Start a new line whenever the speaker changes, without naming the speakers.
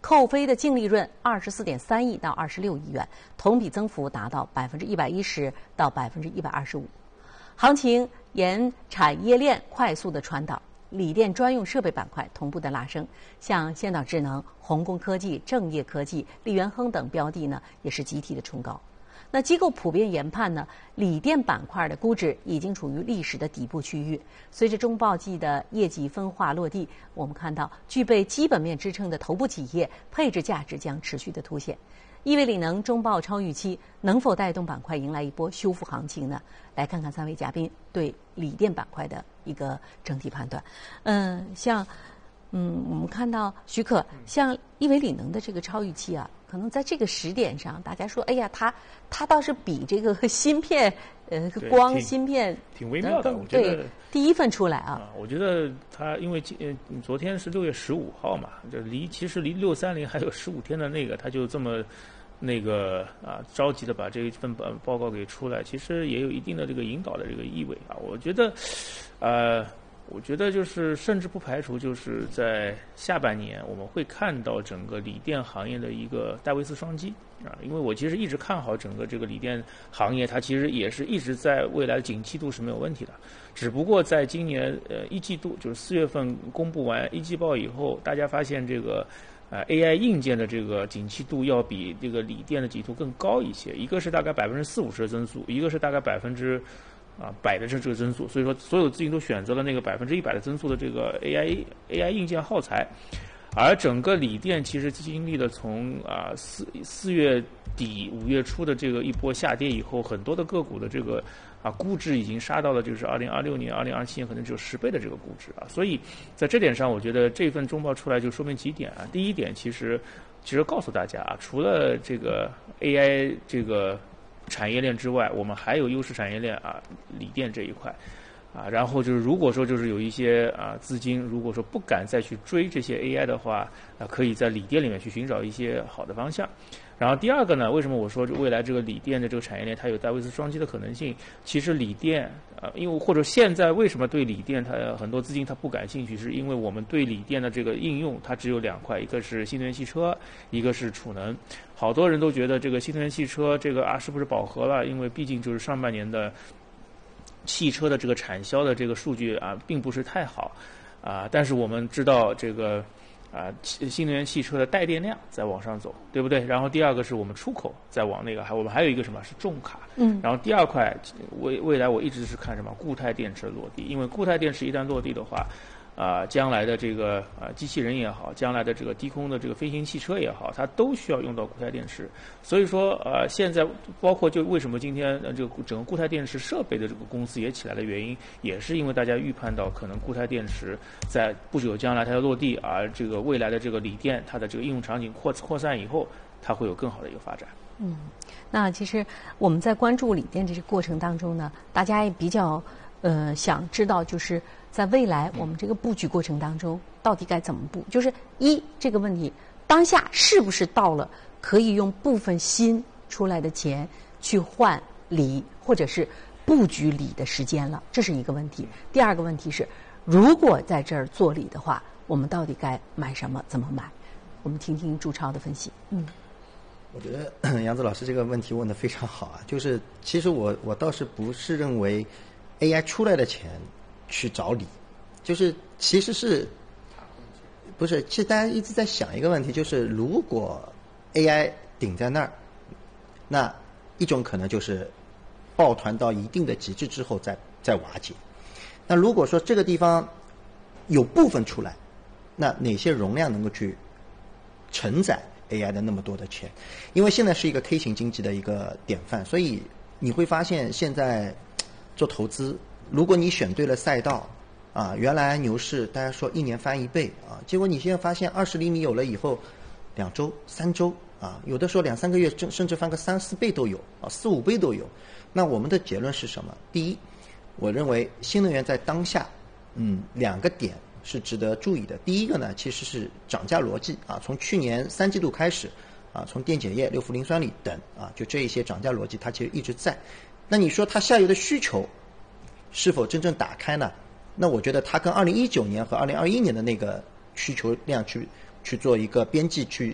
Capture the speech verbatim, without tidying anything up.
扣非的净利润二十四点三亿到二十六亿元，同比增幅达到百分之一百一十到百分之一百二十五。行情沿产业链快速的传导，锂电专用设备板块同步的拉升，像先导智能、宏工科技、正业科技、力元亨等标的呢，也是集体的冲高。那机构普遍研判呢，锂电板块的估值已经处于历史的底部区域。随着中报季的业绩分化落地，我们看到具备基本面支撑的头部企业配置价值将持续的凸显。亿维锂能中报超预期，能否带动板块迎来一波修复行情呢？来看看三位嘉宾对锂电板块的一个整体判断。嗯，像嗯，我们看到徐可，像亿维锂能的这个超预期啊，可能在这个时点上，大家说，哎呀，它它倒是比这个芯片，呃，光芯片
挺微妙的，我觉得
第一份出来啊。
啊我觉得它因为呃昨天是六月十五号嘛，就离其实离六三零还有十五天的那个，它就这么。那个啊，着急的把这一份报报告给出来，其实也有一定的这个引导的这个意味啊。我觉得，呃，我觉得就是甚至不排除就是在下半年我们会看到整个锂电行业的一个戴维斯双击啊。因为我其实一直看好整个这个锂电行业，它其实也是一直在未来的景气度是没有问题的，只不过在今年呃一季度，就是四月份公布完一季报以后，大家发现这个。呃 ，A I 硬件的这个景气度要比这个锂电的景气度更高一些，一个是大概百分之四五十的增速，一个是大概百分之啊百的这这个增速，所以说所有资金都选择了那个百分之一百的增速的这个 A I A I 硬件耗材，而整个锂电其实经历了从啊四四月底五月初的这个一波下跌以后，很多的个股的这个。啊，估值已经杀到了就是二零二六年、二零二七年可能只有十倍的这个估值啊，所以在这点上，我觉得这份中报出来就说明几点啊。第一点，其实其实告诉大家啊，除了这个 A I 这个产业链之外，我们还有优势产业链啊，锂电这一块啊。然后就是如果说就是有一些啊资金，如果说不敢再去追这些 A I 的话，啊，可以在锂电里面去寻找一些好的方向。然后第二个呢，为什么我说未来这个锂电的这个产业链它有戴维斯双击的可能性？其实锂电啊、呃，因为或者现在为什么对锂电它很多资金它不感兴趣，是因为我们对锂电的这个应用它只有两块，一个是新能源汽车，一个是储能。好多人都觉得这个新能源汽车这个啊是不是饱和了？因为毕竟就是上半年的汽车的这个产销的这个数据啊并不是太好啊，但是我们知道这个。啊，新能源汽车的带电量在往上走，对不对？然后第二个是我们出口在往那个，还我们还有一个什么是重卡，
嗯，
然后第二块未未来我一直是看什么固态电池的落地，因为固态电池一旦落地的话，啊、呃，将来的这个啊、呃、机器人也好，将来的这个低空的这个飞行汽车也好，它都需要用到固态电池。所以说呃，现在包括就为什么今天呃这个整个固态电池设备的这个公司也起来的原因，也是因为大家预判到可能固态电池在不久将来它要落地，而这个未来的这个锂电它的这个应用场景扩扩散以后，它会有更好的一个发展。
嗯，那其实我们在关注锂电这个过程当中呢，大家也比较呃想知道就是在未来我们这个布局过程当中到底该怎么布？就是一这个问题，当下是不是到了可以用部分新出来的钱去换锂，或者是布局锂的时间了？这是一个问题。第二个问题是，如果在这儿做锂的话，我们到底该买什么？怎么买？我们听听朱超的分析。嗯。
我觉得杨子老师这个问题问得非常好啊，就是其实我我倒是不是认为 A I 出来的钱去找锂，就是其实是不是？其实大家一直在想一个问题，就是如果 A I 顶在那儿，那一种可能就是抱团到一定的极致之后再再瓦解。那如果说这个地方有部分出来，那哪些容量能够去承载A I 的那么多的钱？因为现在是一个 K 型经济的一个典范，所以你会发现现在做投资，如果你选对了赛道啊，原来牛市大家说一年翻一倍啊，结果你现在发现二十厘米有了以后，两周、三周啊，有的时候两三个月甚至翻个三四倍都有啊，四五倍都有。那我们的结论是什么？第一，我认为新能源在当下，嗯，两个点是值得注意的。第一个呢，其实是涨价逻辑啊，从去年三季度开始啊，从电解液、六氟磷酸锂等啊，就这一些涨价逻辑，它其实一直在。那你说它下游的需求是否真正打开呢？那我觉得它跟二零一九年和二零二一年的那个需求量去去做一个边际去